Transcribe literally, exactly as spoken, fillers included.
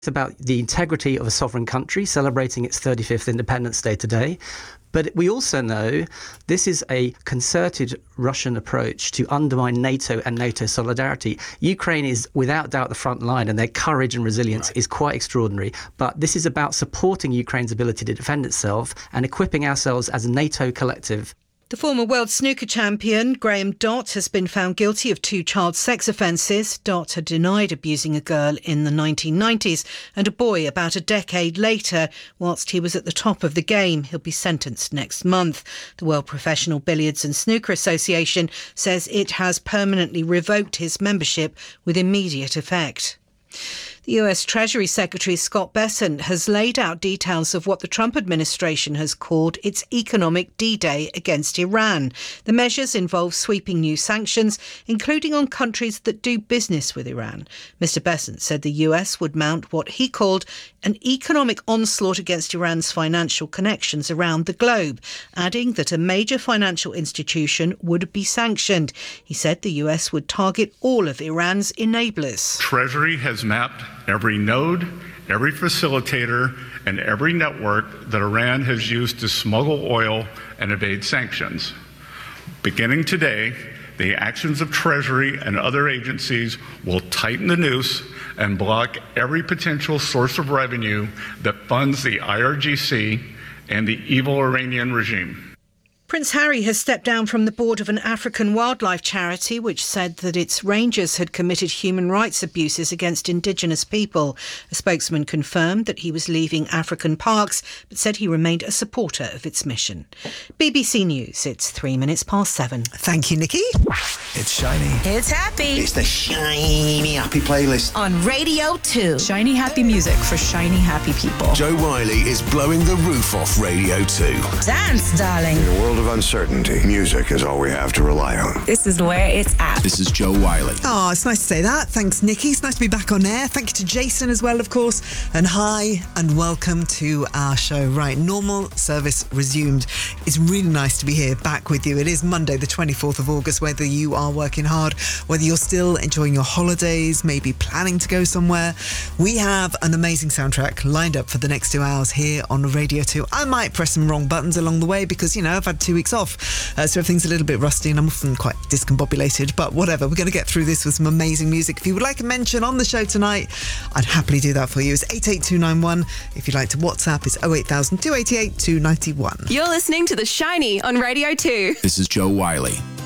It's about the integrity of a sovereign country celebrating its thirty-fifth Independence Day today. But we also know this is a concerted Russian approach to undermine NATO and NATO solidarity. Ukraine is without doubt the front line, and their courage and resilience right. is quite extraordinary. But this is about supporting Ukraine's ability to defend itself and equipping ourselves as a NATO collective. The former world snooker champion, Graham Dott, has been found guilty of two child sex offences. Dott had denied abusing a girl in the nineteen nineties and a boy about a decade later, whilst he was at the top of the game. He'll be sentenced next month. The World Professional Billiards and Snooker Association says it has permanently revoked his membership with immediate effect. The U S Treasury Secretary Scott Bessent has laid out details of what the Trump administration has called its economic D-Day against Iran. The measures involve sweeping new sanctions, including on countries that do business with Iran. Mister Bessent said the U S would mount what he called an economic onslaught against Iran's financial connections around the globe, adding that a major financial institution would be sanctioned. He said the U S would target all of Iran's enablers. Treasury has mapped every node, every facilitator, and every network that Iran has used to smuggle oil and evade sanctions. Beginning today, the actions of Treasury and other agencies will tighten the noose and block every potential source of revenue that funds the I R G C and the evil Iranian regime. Prince Harry has stepped down from the board of an African wildlife charity which said that its rangers had committed human rights abuses against Indigenous people. A spokesman confirmed that he was leaving African parks but said he remained a supporter of its mission. B B C News, it's three minutes past seven. Thank you, Nikki. It's shiny. It's happy. It's the Shiny Happy playlist. On Radio two. Shiny happy music for shiny happy people. Jo Whiley is blowing the roof off Radio two. Dance, darling. In a world of uncertainty, music is all we have to rely on. This is where it's at. This is Jo Whiley. Oh, it's nice to say that. Thanks, Nikki. It's nice to be back on air. Thank you to Jason as well, of course. And hi and welcome to our show. Right, normal service resumed. It's really nice to be here back with you. It is Monday, the twenty-fourth of August, whether you are working hard, whether you're still enjoying your holidays, maybe planning to go somewhere. We have an amazing soundtrack lined up for the next two hours here on Radio two. I might press some wrong buttons along the way because, you know, I've had two weeks off. Uh, so everything's a little bit rusty and I'm often quite discombobulated, but whatever, we're going to get through this with some amazing music. If you would like a mention on the show tonight, I'd happily do that for you. It's eight eight two nine one. If you'd like to WhatsApp, it's oh eight thousand two eight eight two nine one. You're listening to The Shiny on Radio two. This is Jo Whiley.